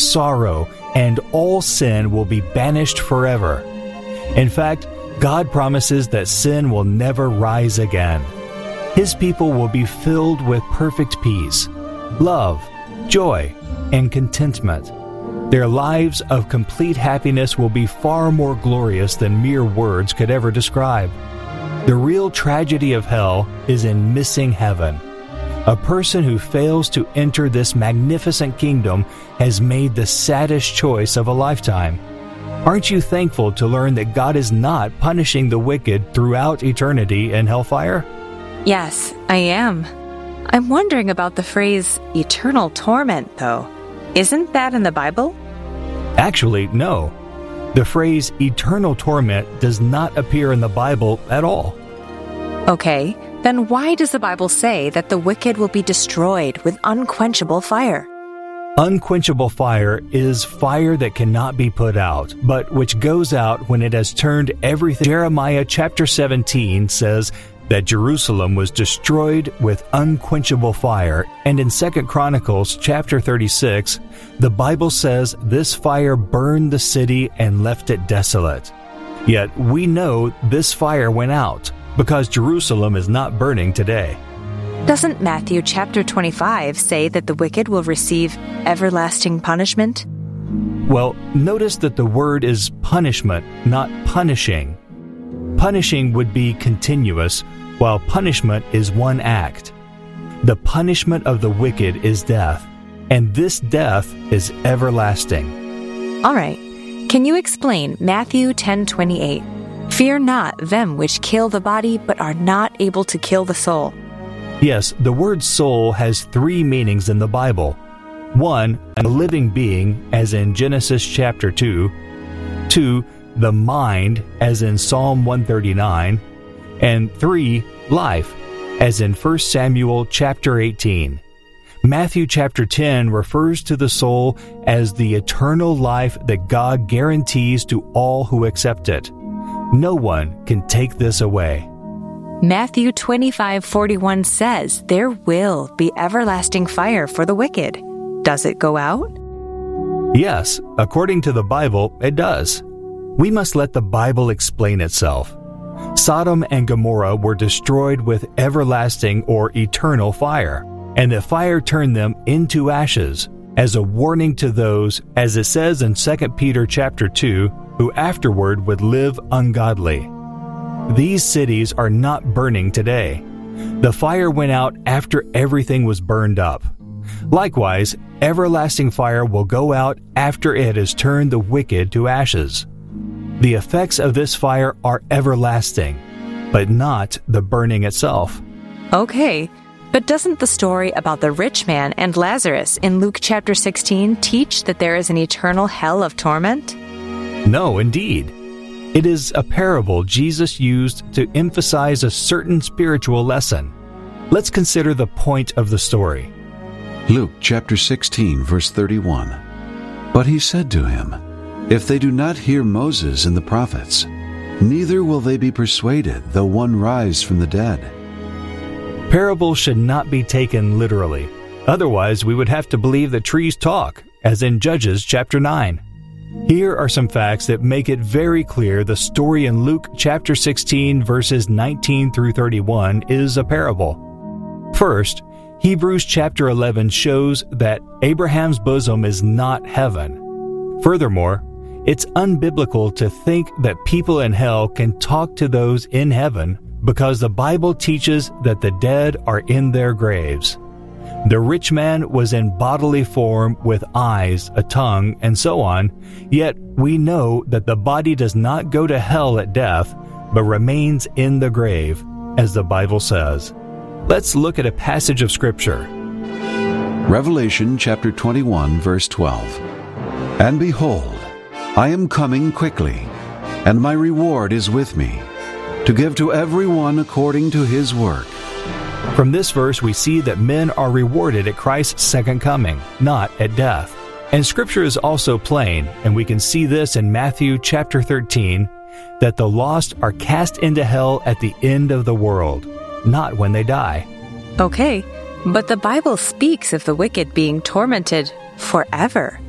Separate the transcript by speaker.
Speaker 1: sorrow, and all sin will be banished forever. In fact, God promises that sin will never rise again. His people will be filled with perfect peace, love, joy, and contentment. Their lives of complete happiness will be far more glorious than mere words could ever describe. The real tragedy of hell is in missing heaven. A person who fails to enter this magnificent kingdom has made the saddest choice of a lifetime. Aren't you thankful to learn that God is not punishing the wicked throughout eternity in hellfire?
Speaker 2: Yes, I am. I'm wondering about the phrase eternal torment, though. Isn't that in the Bible?
Speaker 1: Actually, no. The phrase eternal torment does not appear in the Bible at all.
Speaker 2: Okay, then why does the Bible say that the wicked will be destroyed with unquenchable fire?
Speaker 1: Unquenchable fire is fire that cannot be put out, but which goes out when it has turned everything. Jeremiah chapter 17 says that Jerusalem was destroyed with unquenchable fire, and in 2 Chronicles chapter 36, the Bible says this fire burned the city and left it desolate. Yet we know this fire went out, because Jerusalem is not burning today.
Speaker 2: Doesn't Matthew chapter 25 say that the wicked will receive everlasting punishment?
Speaker 1: Well, notice that the word is punishment, not punishing. Punishing would be continuous, while punishment is one act. The punishment of the wicked is death, and this death is everlasting.
Speaker 2: All right. Can you explain Matthew 10:28? Fear not them which kill the body, but are not able to kill the soul.
Speaker 1: Yes, the word soul has three meanings in the Bible. One, a living being, as in Genesis chapter 2. Two, the mind, as in Psalm 139. And three, life, as in 1 Samuel chapter 18. Matthew chapter 10 refers to the soul as the eternal life that God guarantees to all who accept it. No one can take this away.
Speaker 2: Matthew 25:41 says there will be everlasting fire for the wicked. Does it go out?
Speaker 1: Yes, according to the Bible, it does. We must let the Bible explain itself. Sodom and Gomorrah were destroyed with everlasting or eternal fire, and the fire turned them into ashes, as a warning to those, as it says in 2 Peter chapter 2, who afterward would live ungodly. These cities are not burning today. The fire went out after everything was burned up. Likewise, everlasting fire will go out after it has turned the wicked to ashes. The effects of this fire are everlasting, but not the burning itself.
Speaker 2: Okay, but doesn't the story about the rich man and Lazarus in Luke chapter 16 teach that there is an eternal hell of torment?
Speaker 1: No, indeed. It is a parable Jesus used to emphasize a certain spiritual lesson. Let's consider the point of the story.
Speaker 3: Luke chapter 16, verse 31. But he said to him, If they do not hear Moses and the prophets, neither will they be persuaded, though one rise from the dead.
Speaker 1: Parables should not be taken literally. Otherwise, we would have to believe that trees talk, as in Judges chapter 9. Here are some facts that make it very clear the story in Luke chapter 16, verses 19 through 31 is a parable. First, Hebrews chapter 11 shows that Abraham's bosom is not heaven. Furthermore, it's unbiblical to think that people in hell can talk to those in heaven because the Bible teaches that the dead are in their graves. The rich man was in bodily form with eyes, a tongue, and so on, yet we know that the body does not go to hell at death, but remains in the grave, as the Bible says. Let's look at a passage of Scripture.
Speaker 3: Revelation chapter 21, verse 12. And behold, I am coming quickly, and my reward is with me, to give to everyone according to his work.
Speaker 1: From this verse, we see that men are rewarded at Christ's second coming, not at death. And Scripture is also plain, and we can see this in Matthew chapter 13, that the lost are cast into hell at the end of the world, not when they die.
Speaker 2: Okay, but the Bible speaks of the wicked being tormented forever.